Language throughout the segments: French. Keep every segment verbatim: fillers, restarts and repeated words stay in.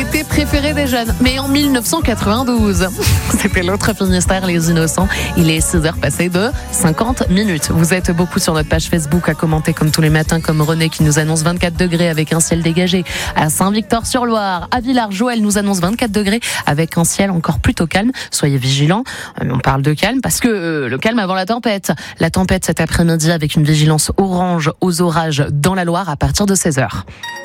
l'été préféré des jeunes. Mais en mille neuf cent quatre-vingt-douze, c'était l'autre Finistère, les Innocents. Il est six heures passées de cinquante minutes. Vous êtes beaucoup sur notre page Facebook à commenter comme tous les matins, comme René qui nous annonce vingt-quatre degrés avec un ciel dégagé. À Saint-Victor-sur-Loire, à Villars, Joël nous annonce vingt-quatre degrés avec un ciel encore plutôt calme. Soyez vigilants. On parle de calme parce que euh, le calme avant la tempête. La tempête cet après-midi avec une vigilance orange aux orages dans la Loire à partir de seize heures.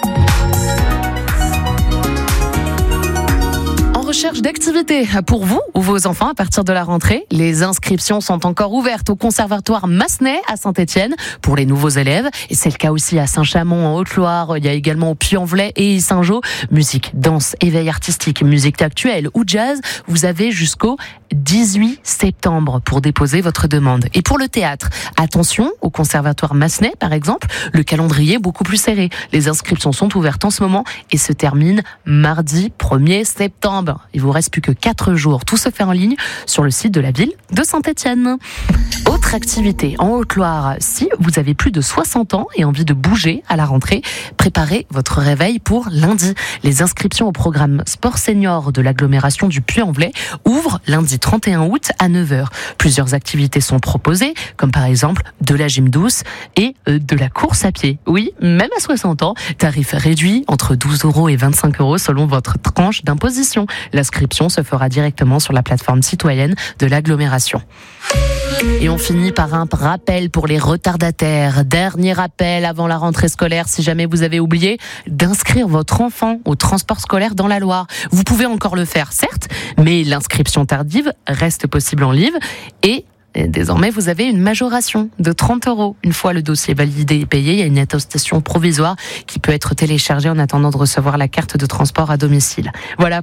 Recherche d'activités pour vous ou vos enfants à partir de la rentrée. Les inscriptions sont encore ouvertes au Conservatoire Massenet à Saint-Étienne pour les nouveaux élèves. Et c'est le cas aussi à Saint-Chamond en Haute-Loire. Il y a également au Puy-en-Velay et Saint-Jean. Musique, danse, éveil artistique, musique actuelle ou jazz. Vous avez jusqu'au dix-huit septembre pour déposer votre demande. Et pour le théâtre, attention, au Conservatoire Massenet par exemple, le calendrier est beaucoup plus serré. Les inscriptions sont ouvertes en ce moment et se terminent mardi premier septembre. Il vous reste plus que quatre jours. Tout se fait en ligne sur le site de la ville de Saint-Étienne. Autre activité en Haute-Loire, si vous avez plus de soixante ans et envie de bouger à la rentrée, préparez votre réveil pour lundi. Les inscriptions au programme Sport Senior de l'agglomération du Puy-en-Velay ouvrent lundi trente et un août à neuf heures. Plusieurs activités sont proposées, comme par exemple de la gym douce et de la course à pied. Oui, même à soixante ans, tarif réduit entre douze euros et vingt-cinq euros selon votre tranche d'imposition. L'inscription se fera directement sur la plateforme citoyenne de l'agglomération. Et on finit par un rappel pour les retardataires. Dernier rappel avant la rentrée scolaire, si jamais vous avez oublié d'inscrire votre enfant au transport scolaire dans la Loire. Vous pouvez encore le faire, certes, mais l'inscription tardive reste possible en ligne et Et désormais, vous avez une majoration de trente euros. Une fois le dossier validé et payé, il y a une attestation provisoire qui peut être téléchargée en attendant de recevoir la carte de transport à domicile. Voilà.